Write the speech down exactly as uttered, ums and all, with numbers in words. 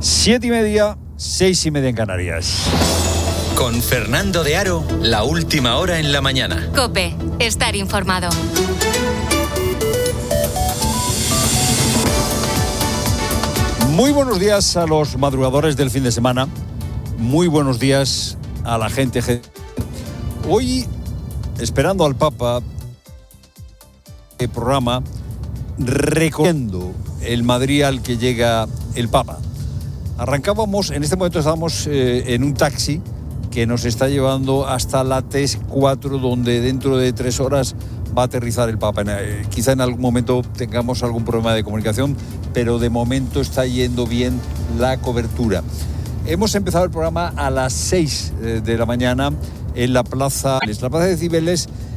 Siete y media, seis y media en Canarias. Con Fernando de Aro, la última hora en la mañana. COPE, estar informado. Muy buenos días a los madrugadores del fin de semana. Muy buenos días a la gente. Hoy, esperando al Papa, el programa recorriendo el Madrid al que llega el Papa. Arrancábamos, en este momento estábamos eh, en un taxi que nos está llevando hasta la T cuatro, donde dentro de tres horas va a aterrizar el Papa. Eh, quizá en algún momento tengamos algún problema de comunicación, pero de momento está yendo bien la cobertura. Hemos empezado el programa a las seis de la mañana en la plaza, la plaza de Cibeles,